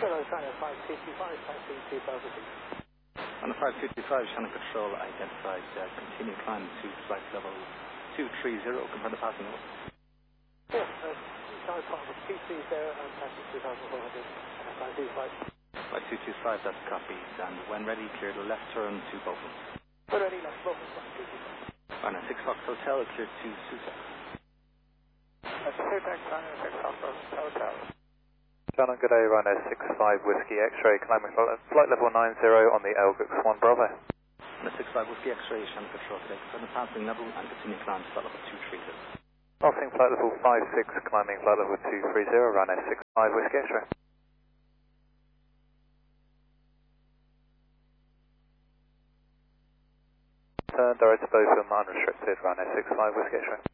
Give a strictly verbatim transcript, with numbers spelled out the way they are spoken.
Hello, China five two two five, passing two thousand feet. On the five two two five, Channel Control identified uh, continued climb to flight level two three zero, confirm the passing level. Yeah, uh, China five two three zero and passing two thousand four hundred, and five two five. five two two five, that's copied, and when ready, clear the left turn to Bolton. We're ready, left Bolton, five two two five. On a six Fox Hotel, clear to Sussex. That's Sussex, China six Fox Hotel. Channel, good day, Ryanair six five Whiskey X-ray, climbing flight level nine zero on the Elgux one Bravo. On the six five Whiskey X-ray, Channel Control today, confirm the passing level and continue climb to flight level two three zero. Passing flight level five six, climbing flight level two three zero, Ryanair six five Whiskey X-ray. Turn direct to Bochum, unrestricted, Ryanair six five Whiskey X-ray.